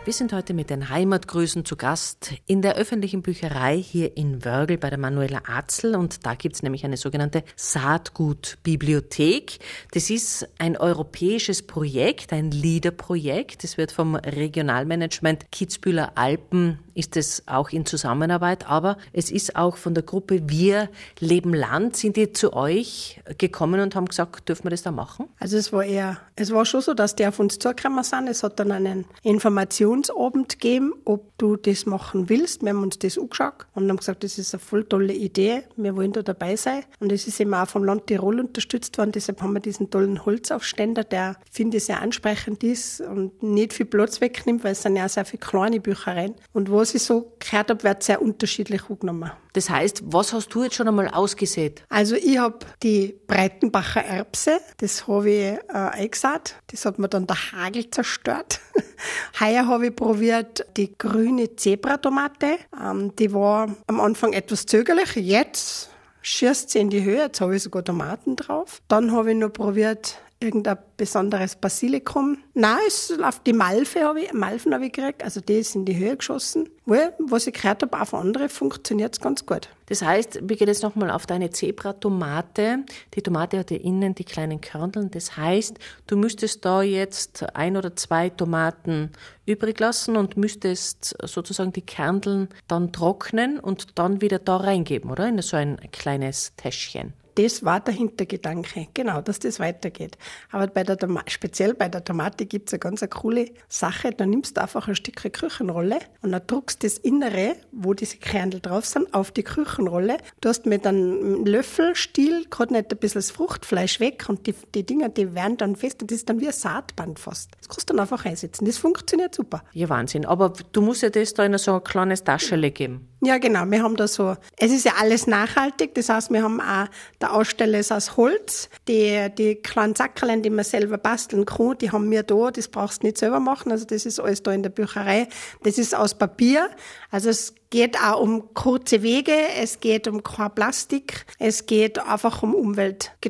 Wir sind heute mit den Heimatgrüßen zu Gast in der öffentlichen Bücherei hier in Wörgl bei der Manuela Atzl, und da gibt's nämlich eine sogenannte Saatgutbibliothek. Das ist ein europäisches Projekt, ein LEADER-Projekt. Das wird vom Regionalmanagement Kitzbüheler Alpen, ist es auch in Zusammenarbeit, aber es ist auch von der Gruppe Wir leben Land. Sind die zu euch gekommen und haben gesagt, dürfen wir das da machen? Also es war schon so, dass die auf uns zugekommen sind. Es hat dann einen Informationsabend gegeben, ob du das machen willst. Wir haben uns das angeschaut und haben gesagt, das ist eine voll tolle Idee. Wir wollen da dabei sein. Und es ist eben auch vom Land Tirol unterstützt worden. Deshalb haben wir diesen tollen Holzaufständer, der, finde ich, sehr ansprechend ist und nicht viel Platz wegnimmt, weil es sind ja auch sehr viele kleine Büchereien. Und was ich so gehört habe, wird sehr unterschiedlich angenommen. Das heißt, was hast du jetzt schon einmal ausgesät? Also ich habe die Breitenbacher Erbse, das habe ich eingesät. Das hat mir dann der Hagel zerstört. Heuer habe ich probiert die grüne Zebratomate. Die war am Anfang etwas zögerlich. Jetzt schießt sie in die Höhe. Jetzt habe ich sogar Tomaten drauf. Dann habe ich noch probiert irgendein besonderes Basilikum. Nein, es läuft die Malven habe ich gekriegt. Also die ist in die Höhe geschossen. Weil, was ich gehört habe, auch für andere funktioniert es ganz gut. Das heißt, wir gehen jetzt nochmal auf deine Zebratomate. Die Tomate hat ja innen die kleinen Körneln. Das heißt, du müsstest da jetzt 1 oder 2 Tomaten übrig lassen und müsstest sozusagen die Kerneln dann trocknen und dann wieder da reingeben, oder? In so ein kleines Täschchen. Das war der Hintergedanke, genau, dass das weitergeht. Aber speziell bei der Tomate gibt es eine ganz coole Sache. Da nimmst du einfach ein Stück Küchenrolle und dann druckst das Innere, wo diese Kernel drauf sind, auf die Küchenrolle. Du hast mit einem Löffelstiel gerade nicht ein bisschen das Fruchtfleisch weg und die Dinger, die werden dann fest und das ist dann wie ein Saatband fast. Das kannst du dann einfach einsetzen. Das funktioniert super. Ja, Wahnsinn. Aber du musst ja das da in so ein kleines Taschele geben. Ja, genau. Wir haben da so, es ist ja alles nachhaltig. Das heißt, wir haben auch, der Aussteller ist aus Holz. Die kleinen Sackerlein, die man selber basteln kann, die haben wir da. Das brauchst du nicht selber machen. Also das ist alles da in der Bücherei. Das ist aus Papier. Also es geht auch um kurze Wege. Es geht um kein Plastik. Es geht einfach um umweltgetreu